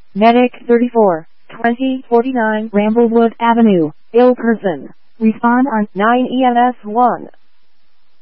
Medic 34, 2049 Ramblewood Avenue, ill person. Respond on 9 EMS 1.